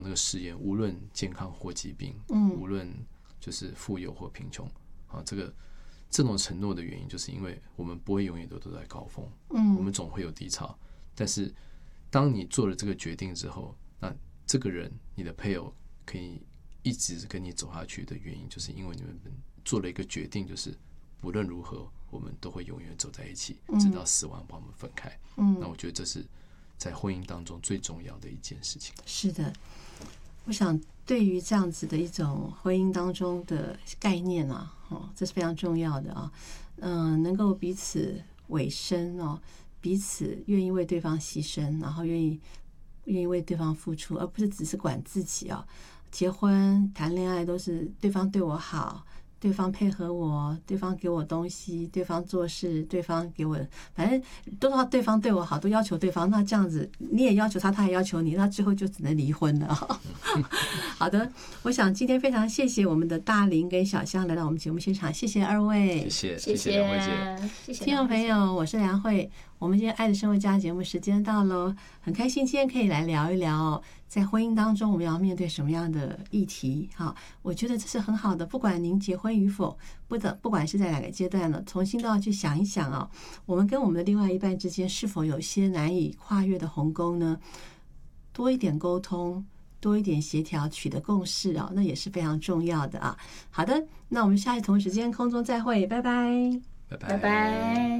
那个誓言，无论健康或疾病，无论就是富有或贫穷啊，这种承诺的原因，就是因为我们不会永远都在高峰，我们总会有低潮。但是当你做了这个决定之后，那这个人，你的配偶可以一直跟你走下去的原因，就是因为你们做了一个决定，就是不论如何，我们都会永远走在一起，直到死亡把我们分开。那我觉得这是在婚姻当中最重要的一件事情。 是的，我想对于这样子的一种婚姻当中的概念啊，这是非常重要的啊。能够彼此委身哦，彼此愿意为对方牺牲，然后愿意为对方付出，而不是只是管自己啊。结婚谈恋爱都是对方对我好，对方配合我，对方给我东西，对方做事，对方给我，反正都说对方对我好，都要求对方，那这样子你也要求他，他也要求你，那最后就只能离婚了。好的，我想今天非常谢谢我们的大林跟小香来到我们节目现场，谢谢二位， 谢谢梁慧姐， 谢谢听众朋友，我是梁慧。我们今天爱的生活家节目时间到了，很开心今天可以来聊一聊在婚姻当中我们要面对什么样的议题。我觉得这是很好的，不管您结婚与否，不管是在哪个阶段呢，重新都要去想一想我们跟我们的另外一半之间是否有些难以跨越的鸿沟呢？多一点沟通，多一点协调，取得共识那也是非常重要的好的，那我们下一同时间空中再会，拜拜， 拜拜拜。